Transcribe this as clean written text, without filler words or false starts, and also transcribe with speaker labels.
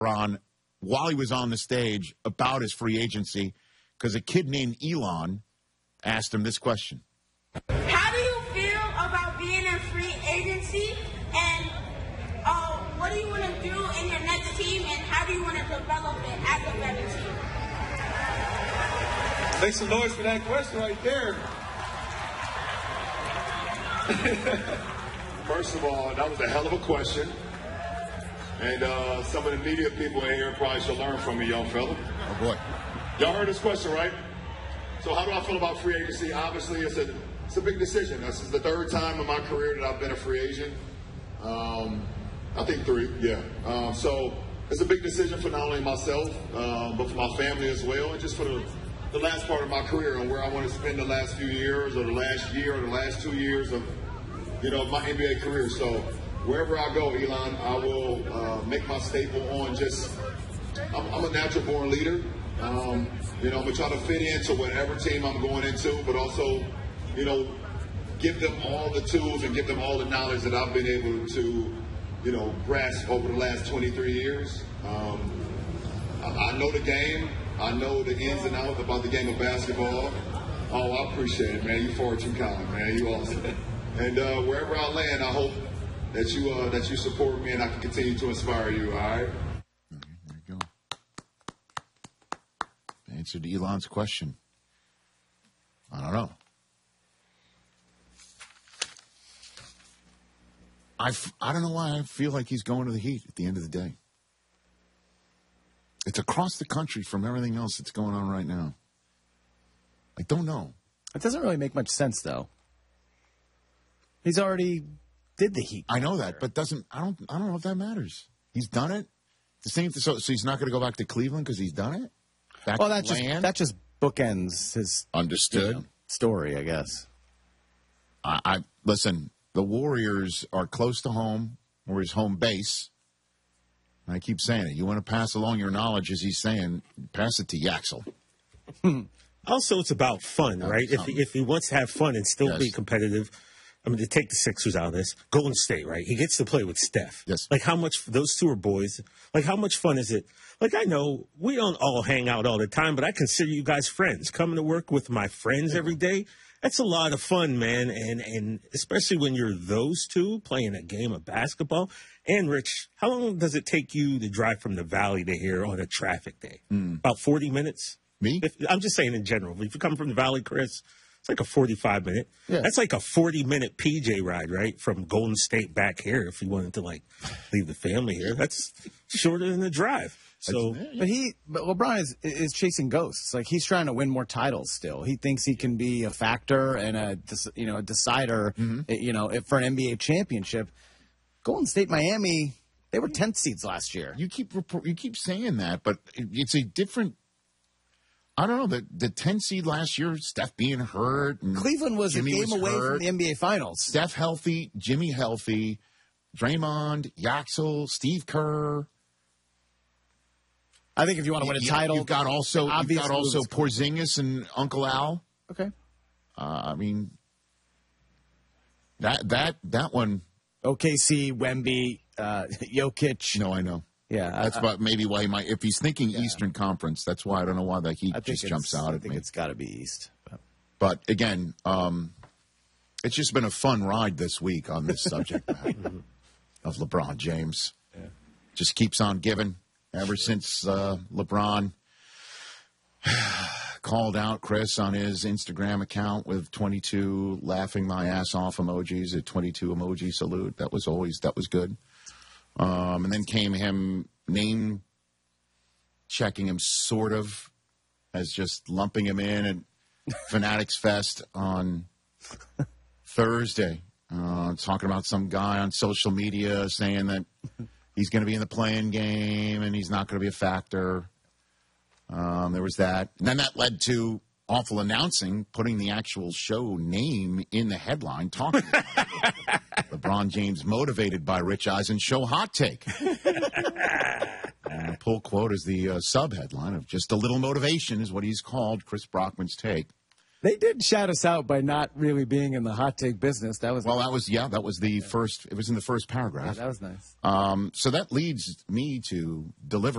Speaker 1: LeBron while he was on the stage about his free agency because a kid named Elon asked him this question.
Speaker 2: How do you feel about being in free agency, and what do you want to do in your next team, and how do you want to develop it as a better team?
Speaker 3: Make some noise for that question right there. First of all, that was a hell of a question. And some of the media people in here probably should learn from me, young fella.
Speaker 1: Oh, boy.
Speaker 3: Y'all heard this question, right? So how do I feel about free agency? Obviously, it's a big decision. This is the third time in my career that I've been a free agent. I think 3, yeah. So it's a big decision for not only myself, but for my family as well, and just for the last part of my career and where I want to spend the last few years or the last year or the last 2 years of, my NBA career. So wherever I go, Elon, I will make my staple on just, I'm a natural born leader. I'm going to try to fit into whatever team I'm going into, but also, give them all the tools and give them all the knowledge that I've been able to, grasp over the last 23 years. I know the game. I know the ins and outs about the game of basketball. Oh, I appreciate it, man. You far too kind, man. You awesome. And wherever I land, I hope that you support me and I can continue to inspire you, all right?
Speaker 1: There you go. Answered Elon's question. I don't know. I don't know why I feel like he's going to the Heat at the end of the day. It's across the country from everything else that's going on right now. I don't know.
Speaker 4: It doesn't really make much sense, though. He's already did the Heat.
Speaker 1: I know that, but I don't know if that matters. He's done it. The same. So he's not going to go back to Cleveland because he's done it.
Speaker 4: Well, that just bookends his
Speaker 1: understood
Speaker 4: story, I guess.
Speaker 1: I listen. The Warriors are close to home, or his home base. I keep saying it. You want to pass along your knowledge, as he's saying, pass it to Yaxel.
Speaker 5: Also, it's about fun, right? If he wants to have fun and still be competitive, I mean, to take the Sixers out of this, Golden State, right? He gets to play with Steph.
Speaker 1: Yes.
Speaker 5: Like, how much, those two are boys. Like, how much fun is it? Like, I know we don't all hang out all the time, but I consider you guys friends. Coming to work with my friends every day, that's a lot of fun, man. And especially when you're those two playing a game of basketball. And, Rich, how long does it take you to drive from the Valley to here on a traffic day? About 40 minutes?
Speaker 1: Me?
Speaker 5: I'm just saying in general. If you come from the Valley, Chris, it's like a 45-minute.
Speaker 4: Yeah.
Speaker 5: That's like a 40-minute PJ ride, right? From Golden State back here if you wanted to, like, leave the family here. That's shorter than the drive. So,
Speaker 4: But LeBron is chasing ghosts. Like, he's trying to win more titles still. He thinks he can be a factor and a decider, for an NBA championship. Golden State, Miami, they were 10th seeds last year.
Speaker 1: You keep saying that, but it's a different. I don't know, the 10 seed last year, Steph being hurt. And
Speaker 4: Cleveland was
Speaker 1: Jimmy
Speaker 4: a game away
Speaker 1: hurt.
Speaker 4: from the NBA Finals.
Speaker 1: Steph healthy, Jimmy healthy, Draymond, Yaxel, Steve Kerr.
Speaker 4: I think if you want to win a title,
Speaker 1: you've got also Porzingis and Uncle Al.
Speaker 4: Okay.
Speaker 1: I mean, that one.
Speaker 4: OKC, Wemby, Jokic.
Speaker 1: No, I know.
Speaker 4: Yeah,
Speaker 1: that's maybe why he might. If he's thinking Eastern Conference, that's why I don't know why the Heat just jumps out at me.
Speaker 4: I think it's got to be East.
Speaker 1: But again, it's just been a fun ride this week on this subject of LeBron James. Yeah. Just keeps on giving ever since LeBron called out Chris on his Instagram account with 22 laughing my ass off emojis, a 22 emoji salute. That was good. And then came him name checking him sort of as just lumping him in at Fanatics Fest on Thursday, talking about some guy on social media saying that he's going to be in the play-in game and he's not going to be a factor. There was that. And then that led to awful announcing, putting the actual show name in the headline, talking LeBron James motivated by Rich Eisen show hot take. And the pull quote is the sub-headline of just a little motivation is what he's called Chris Brockman's take.
Speaker 4: They did shout us out by not really being in the hot take business. That was
Speaker 1: Well, that was the first. It was in the first paragraph.
Speaker 4: that was nice.
Speaker 1: So that leads me to deliver